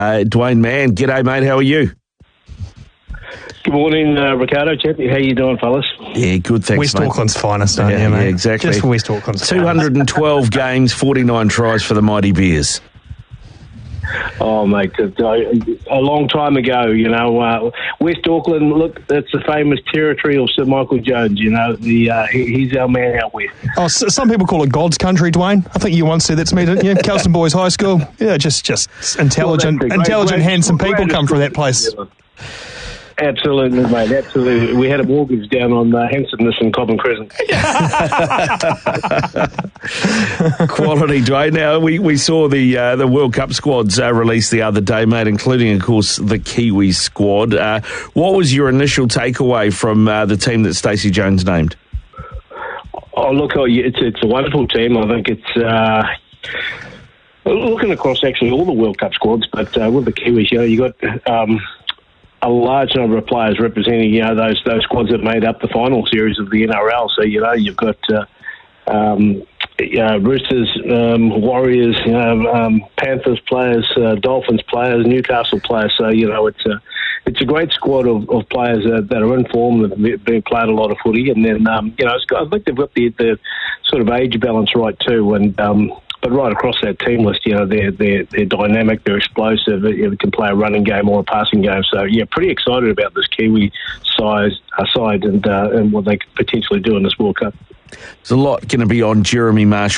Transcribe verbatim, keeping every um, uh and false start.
Uh, Dwayne Mann, g'day, mate. How are you? Good morning, uh, Ricardo. Chappie. How you doing, fellas? Yeah, good, thanks, West mate. Auckland's finest, aren't yeah, you, mate? Yeah, exactly. Just West Auckland's two hundred twelve finest. games, forty-nine tries for the Mighty Bears. Oh, mate, a long time ago, you know, uh, West Auckland, look, that's the famous territory of Sir Michael Jones, you know, the uh, he, he's our man out west. Oh, s- some people call it God's country, Dwayne. I think you once said that to me, didn't you? Kelston Boys High School. Yeah, just, just intelligent, well, great, intelligent, great, handsome great, people great come from that place. Absolutely, mate, absolutely. We had a mortgage down on uh, Hansonness and Cobham Crescent. Quality, Dwayne. Now, we, we saw the uh, the World Cup squads uh, released the other day, mate, including, of course, the Kiwi squad. Uh, what was your initial takeaway from uh, the team that Stacey Jones named? Oh, look, oh, it's, it's a wonderful team. I think it's... Uh, looking across, actually, all the World Cup squads, but uh, with the Kiwis, you know, you got... Um, a large number of players representing, you know, those those squads that made up the final series of the N R L. So, you know, you've got uh, um, uh, Roosters, um, Warriors, you know, um, Panthers players, uh, Dolphins players, Newcastle players. So, you know, it's a it's a great squad of, of players uh, that are in form, that have been played a lot of footy, and then um, you know, it's got, I think they've got the, the sort of age balance right too, and. Um, But right across that team list, you know, they're they're they're dynamic, they're explosive. They, they can play a running game or a passing game. So yeah, pretty excited about this Kiwi size uh, side and uh, and what they could potentially do in this World Cup. There's a lot going to be on Jeremy Marshall.